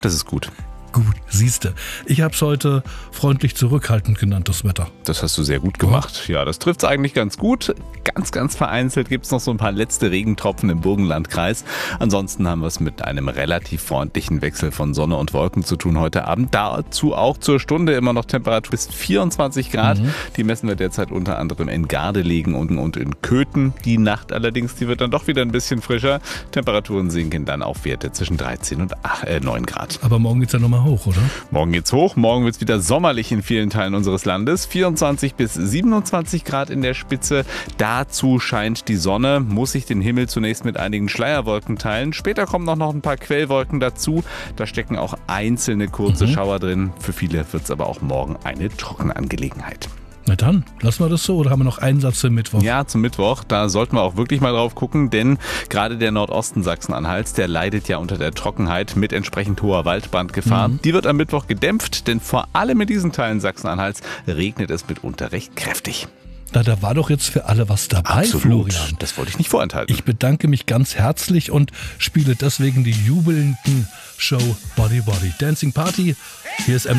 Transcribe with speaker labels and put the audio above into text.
Speaker 1: Das ist gut.
Speaker 2: Gut, siehste. Ich habe es heute freundlich zurückhaltend genannt, das Wetter.
Speaker 1: Das hast du sehr gut gemacht. Ja, das trifft es eigentlich ganz gut. Ganz, ganz vereinzelt gibt es noch so ein paar letzte Regentropfen im Burgenlandkreis. Ansonsten haben wir es mit einem relativ freundlichen Wechsel von Sonne und Wolken zu tun heute Abend. Dazu auch zur Stunde immer noch Temperatur bis 24 Grad. Die messen wir derzeit unter anderem in Gardelegen und in Köthen. Die Nacht allerdings, die wird dann doch wieder ein bisschen frischer. Temperaturen sinken dann auf Werte zwischen 13 und 9 Grad.
Speaker 2: Aber morgen geht's ja nochmal hoch, oder?
Speaker 1: Morgen geht's hoch. Morgen wird es wieder sommerlich in vielen Teilen unseres Landes. 24 bis 27 Grad in der Spitze. Dazu scheint die Sonne, muss sich den Himmel zunächst mit einigen Schleierwolken teilen. Später kommen noch ein paar Quellwolken dazu. Da stecken auch einzelne kurze Schauer drin. Für viele wird es aber auch morgen eine trockene Angelegenheit.
Speaker 2: Na dann, lassen wir das so oder haben wir noch einen Satz zum Mittwoch?
Speaker 1: Ja, zum Mittwoch, da sollten wir auch wirklich mal drauf gucken, denn gerade der Nordosten Sachsen-Anhalts, der leidet ja unter der Trockenheit mit entsprechend hoher Waldbrandgefahr. Die wird am Mittwoch gedämpft, denn vor allem in diesen Teilen Sachsen-Anhalts regnet es mitunter recht kräftig.
Speaker 2: Na, da war doch jetzt für alle was dabei,
Speaker 1: Absolut.
Speaker 2: Florian.
Speaker 1: Das wollte ich nicht vorenthalten.
Speaker 2: Ich bedanke mich ganz herzlich und spiele deswegen die jubelnden Show Body Body Dancing Party. Hier ist